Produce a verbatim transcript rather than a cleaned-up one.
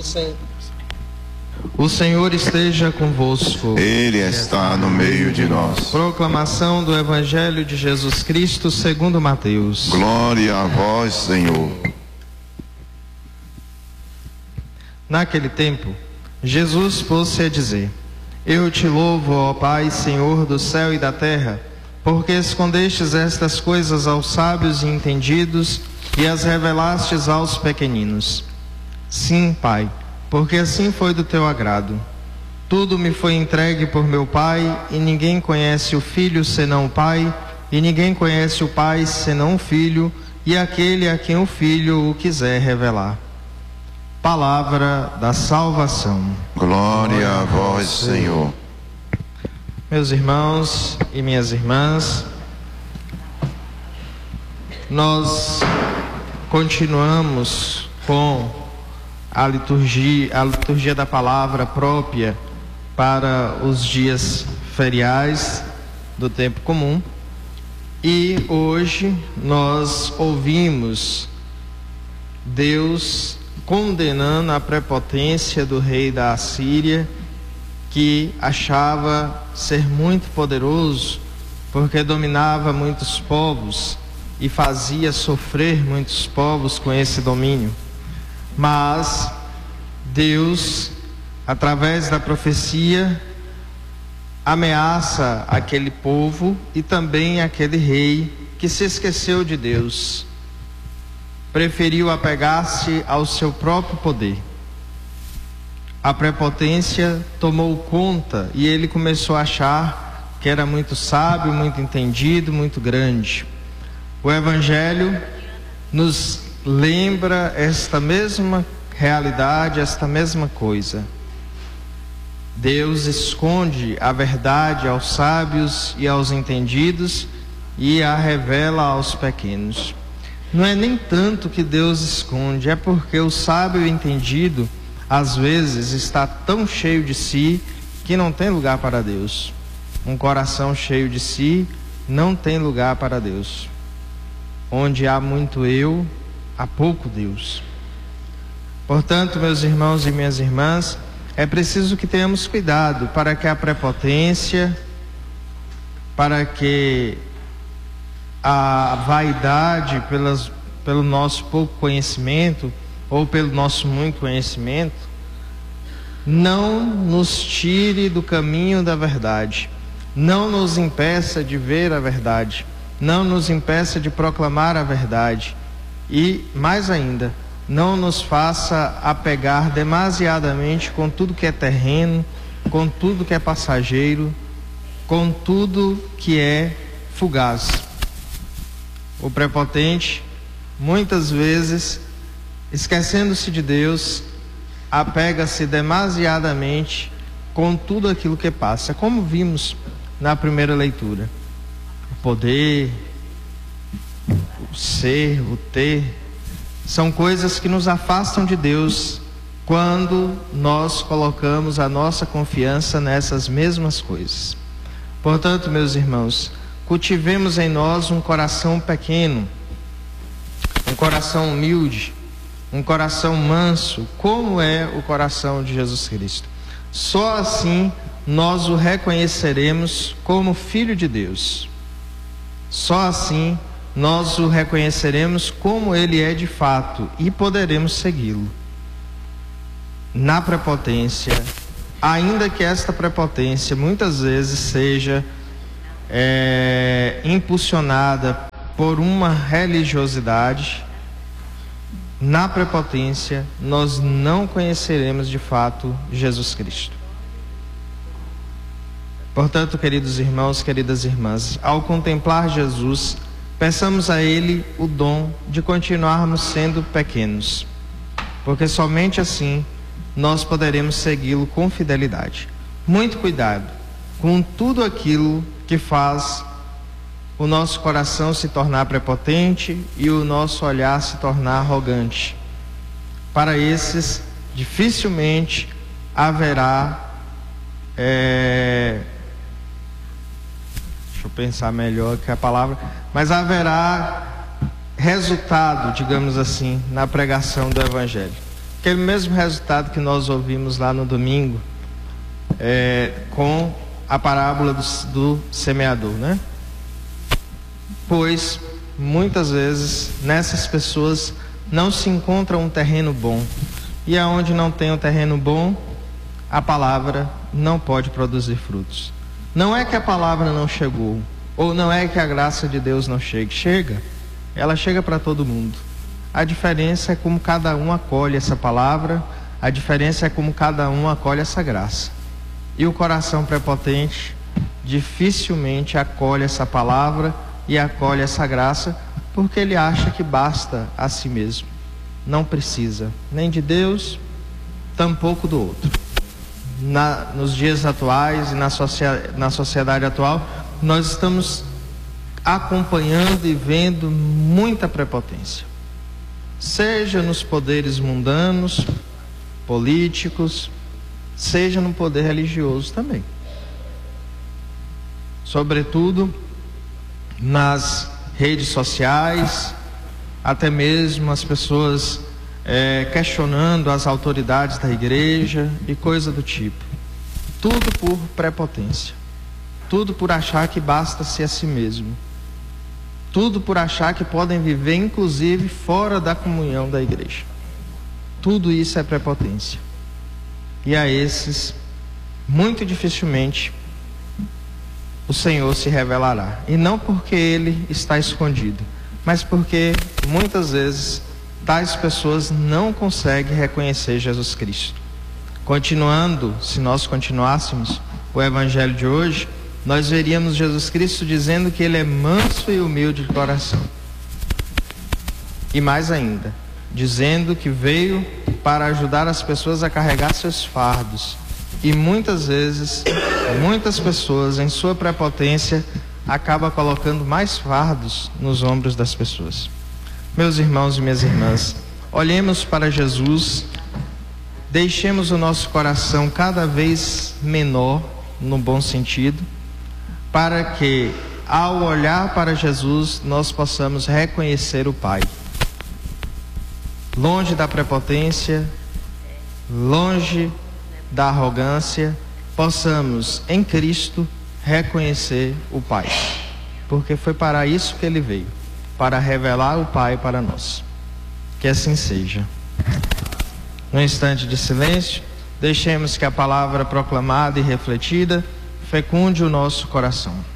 Sen- O Senhor esteja convosco. Ele está no meio de nós. Proclamação do Evangelho de Jesus Cristo segundo Mateus. Glória a vós, Senhor. Naquele tempo, Jesus pôs-se a dizer: Eu te louvo, ó Pai, Senhor do céu e da terra, porque escondestes estas coisas aos sábios e entendidos e as revelastes aos pequeninos. Sim, Pai, porque assim foi do teu agrado. Tudo me foi entregue por meu Pai, e ninguém conhece o Filho senão o Pai, e ninguém conhece o Pai senão o Filho, e aquele a quem o Filho o quiser revelar. Palavra da salvação. Glória a vós, Senhor. Meus irmãos e minhas irmãs, nós continuamos com a liturgia, a liturgia da palavra própria para os dias feriais do tempo comum, e hoje nós ouvimos Deus condenando a prepotência do rei da Assíria, que achava ser muito poderoso porque dominava muitos povos e fazia sofrer muitos povos com esse domínio. Mas Deus, através da profecia, ameaça aquele povo e também aquele rei que se esqueceu de Deus, preferiu apegar-se ao seu próprio poder. A prepotência tomou conta e ele começou a achar que era muito sábio, muito entendido, muito grande. O Evangelho nos lembra esta mesma realidade, esta mesma coisa. Deus esconde a verdade aos sábios e aos entendidos e a revela aos pequenos. Não é nem tanto que Deus esconde, é porque o sábio e o entendido às vezes está tão cheio de si que não tem lugar para Deus. Um coração cheio de si não tem lugar para Deus. Onde há muito eu, há pouco Deus. Portanto, meus irmãos e minhas irmãs, é preciso que tenhamos cuidado para que a prepotência, para que a vaidade pelas, pelo nosso pouco conhecimento ou pelo nosso muito conhecimento não nos tire do caminho da verdade, não nos impeça de ver a verdade, não nos impeça de proclamar a verdade e, mais ainda, não nos faça apegar demasiadamente com tudo que é terreno, com tudo que é passageiro, com tudo que é fugaz. O prepotente, muitas vezes, esquecendo-se de Deus, apega-se demasiadamente com tudo aquilo que passa, como vimos na primeira leitura. O poder, o ser, o ter, são coisas que nos afastam de Deus quando nós colocamos a nossa confiança nessas mesmas coisas. Portanto, meus irmãos, cultivemos em nós um coração pequeno, um coração humilde, um coração manso, como é o coração de Jesus Cristo. Só assim nós o reconheceremos como Filho de Deus. Só assim nós o reconheceremos como Ele é de fato e poderemos segui-lo. Na prepotência, ainda que esta prepotência muitas vezes seja é, impulsionada por uma religiosidade, na prepotência nós não conheceremos de fato Jesus Cristo. Portanto, queridos irmãos, queridas irmãs, ao contemplar Jesus, peçamos a Ele o dom de continuarmos sendo pequenos, porque somente assim nós poderemos segui-lo com fidelidade. Muito cuidado com tudo aquilo que faz o nosso coração se tornar prepotente e o nosso olhar se tornar arrogante. Para esses, dificilmente haverá é... deixa eu pensar melhor que a palavra, mas haverá resultado, digamos assim, na pregação do Evangelho. aquele mesmo resultado que nós ouvimos lá no domingo, é, com a parábola do, do semeador, né? Pois muitas vezes nessas pessoas não se encontra um terreno bom, e aonde não tem um terreno bom, a palavra não pode produzir frutos. Não é que a palavra não chegou, ou não é que a graça de Deus não chegue, chega, ela chega para todo mundo. A diferença é como cada um acolhe essa palavra, a diferença é como cada um acolhe essa graça. E o coração prepotente dificilmente acolhe essa palavra e acolhe essa graça, porque ele acha que basta a si mesmo. Não precisa nem de Deus, tampouco do outro. Na, nos dias atuais e na, socia, na sociedade atual, nós estamos acompanhando e vendo muita prepotência. Seja nos poderes mundanos, políticos, seja no poder religioso também. Sobretudo nas redes sociais, até mesmo as pessoas é, questionando as autoridades da igreja e coisa do tipo. Tudo por prepotência. Tudo por achar que basta ser a si mesmo. Tudo por achar que podem viver inclusive fora da comunhão da igreja. Tudo isso é prepotência. E a esses, muito dificilmente, o Senhor se revelará. E não porque Ele está escondido, mas porque muitas vezes tais pessoas não conseguem reconhecer Jesus Cristo. Continuando, se nós continuássemos o Evangelho de hoje, nós veríamos Jesus Cristo dizendo que Ele é manso e humilde de coração. E mais ainda, dizendo que veio para ajudar as pessoas a carregar seus fardos. E muitas vezes, muitas pessoas, em sua prepotência, acabam colocando mais fardos nos ombros das pessoas. Meus irmãos e minhas irmãs, olhemos para Jesus, deixemos o nosso coração cada vez menor, no bom sentido, para que, ao olhar para Jesus, nós possamos reconhecer o Pai. Longe da prepotência, longe da arrogância, possamos, em Cristo, reconhecer o Pai. Porque foi para isso que Ele veio, para revelar o Pai para nós. Que assim seja. Num instante de silêncio, deixemos que a palavra proclamada e refletida fecunde o nosso coração.